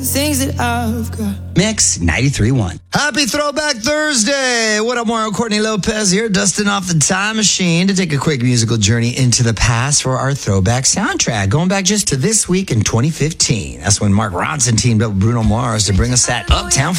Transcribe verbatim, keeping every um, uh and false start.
things that I've got. Mix ninety-three point one. Happy Throwback Thursday. What up, Mario? Courtney Lopez here, dusting off the time machine to take a quick musical journey into the past for our throwback soundtrack. Going back just to this week in twenty fifteen. That's when Mark Ronson teamed up with Bruno Mars to bring us that Uptown